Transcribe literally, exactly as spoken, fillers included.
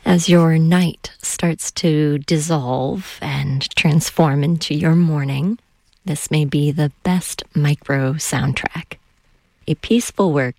As your night starts to dissolve and transform into your morning, this may be the best micro soundtrack. A peaceful work